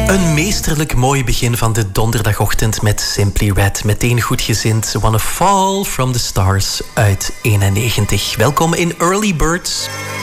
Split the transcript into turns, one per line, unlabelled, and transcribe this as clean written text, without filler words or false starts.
Een meesterlijk mooi begin van de donderdagochtend met Simply Red. Meteen goedgezind. Wanna Fall from the Stars uit 91. Welkom in Early Birds.